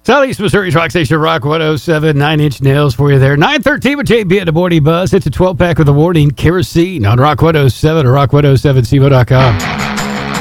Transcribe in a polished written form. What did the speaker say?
Southeast Missouri's Rock Station, Rock 107, 9 Inch Nails for you there. 9:13 with JB at the Morning Buzz. It's a 12-pack with a warning, kerosene on Rock 107 or rock107cmo.com.